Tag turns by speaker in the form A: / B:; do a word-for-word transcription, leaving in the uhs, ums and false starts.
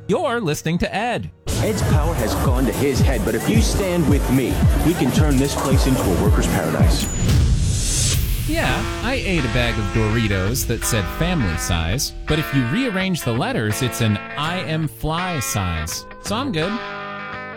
A: You're listening to Ed.
B: Ed's power has gone to his head, but if you stand with me, we can turn this place into a worker's paradise.
A: Yeah, I ate a bag of Doritos that said family size, but if you rearrange the letters, it's an I am fly size. So I'm good.